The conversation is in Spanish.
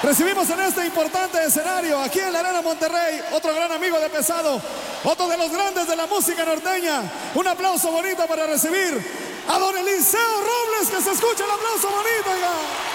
Recibimos en este importante escenario, aquí en la Arena Monterrey, otro gran amigo de Pesado, otro de los grandes de la música norteña. Un aplauso bonito para recibir a don Eliseo Robles, que se escuche el aplauso bonito, oiga.